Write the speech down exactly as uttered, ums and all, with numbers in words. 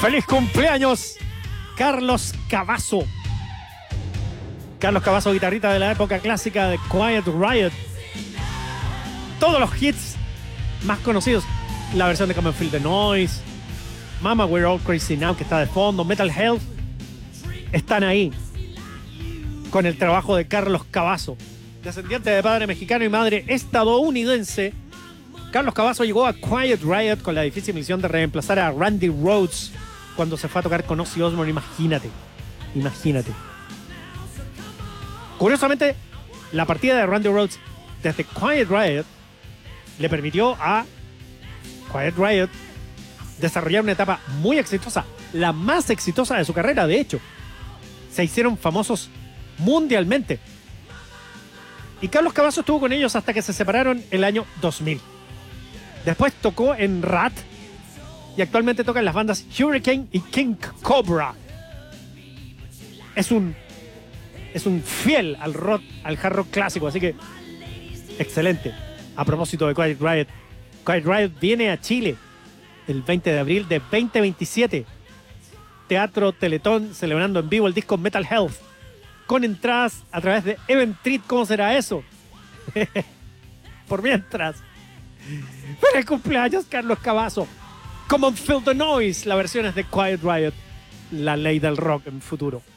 ¡Feliz cumpleaños, Carlos Cavazo! Carlos Cavazo, guitarrista de la época clásica de Quiet Riot. Todos los hits más conocidos. La versión de Come and Feel the Noise, Mama We're All Crazy Now, que está de fondo, Metal Health, están ahí con el trabajo de Carlos Cavazo. Descendiente de padre mexicano y madre estadounidense, Carlos Cavazo llegó a Quiet Riot con la difícil misión de reemplazar a Randy Rhoads cuando se fue a tocar con Ozzy Osbourne. Imagínate, imagínate. Curiosamente, la partida de Randy Rhoads desde Quiet Riot le permitió a Quiet Riot desarrollar una etapa muy exitosa, la más exitosa de su carrera, de hecho. Se hicieron famosos mundialmente. Y Carlos Cavazo estuvo con ellos hasta que se separaron el año dos mil. Después tocó en Rat y actualmente toca en las bandas Hurricane y King Cobra. Es un es un fiel al rock, al hard rock clásico, así que excelente. A propósito de Quiet Riot, Quiet Riot viene a Chile el veinte de abril de veinte veintisiete. Teatro Teletón, celebrando en vivo el disco Metal Health con entradas a través de Eventbrite. ¿Cómo será eso? Por mientras, ¡feliz cumpleaños, Carlos Cavazo! Come on, Feel the Noise. La versión es de Quiet Riot, la ley del rock en futuro.